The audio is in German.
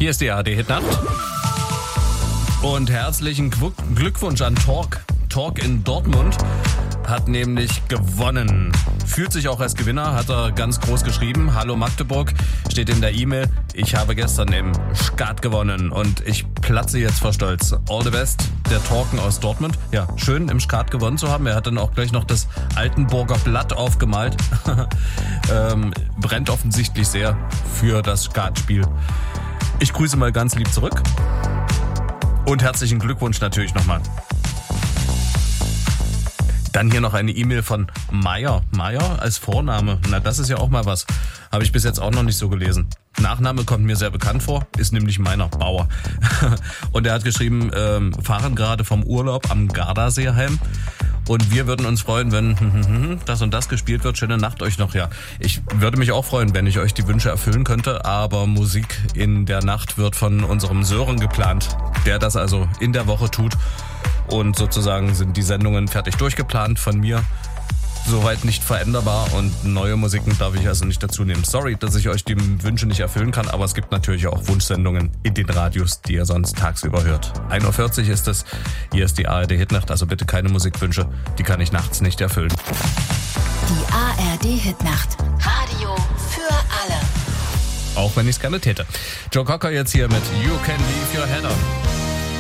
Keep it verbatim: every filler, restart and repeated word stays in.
Hier ist die A R D-Hitnacht. Und herzlichen Glückwunsch an Torque. Torque in Dortmund hat nämlich gewonnen. Fühlt sich auch als Gewinner, hat er ganz groß geschrieben. Hallo Magdeburg, steht in der E-Mail. Ich habe gestern im Skat gewonnen und ich platze jetzt vor Stolz. All the best, der Torken aus Dortmund. Ja, schön im Skat gewonnen zu haben. Er hat dann auch gleich noch das Altenburger Blatt aufgemalt. ähm, brennt offensichtlich sehr für das Skatspiel. Ich grüße mal ganz lieb zurück. Und herzlichen Glückwunsch natürlich nochmal. Dann hier noch eine E-Mail von Meier. Meier als Vorname. Na, das ist ja auch mal was. Habe ich bis jetzt auch noch nicht so gelesen. Nachname kommt mir sehr bekannt vor, ist nämlich meiner Bauer. Und er hat geschrieben, ähm, fahren gerade vom Urlaub am Gardasee heim. Und wir würden uns freuen, wenn das und das gespielt wird. Schöne Nacht euch noch, ja. Ich würde mich auch freuen, wenn ich euch die Wünsche erfüllen könnte. Aber Musik in der Nacht wird von unserem Sören geplant, der das also in der Woche tut. Und sozusagen sind die Sendungen fertig durchgeplant von mir. Soweit nicht veränderbar und neue Musiken darf ich also nicht dazu nehmen. Sorry, dass ich euch die Wünsche nicht erfüllen kann, aber es gibt natürlich auch Wunschsendungen in den Radios, die ihr sonst tagsüber hört. ein Uhr vierzig ist es, hier ist die A R D-Hitnacht, also bitte keine Musikwünsche, die kann ich nachts nicht erfüllen. Die A R D-Hitnacht, Radio für alle. Auch wenn ich es gerne täte. Joe Cocker jetzt hier mit You Can Leave Your Head On.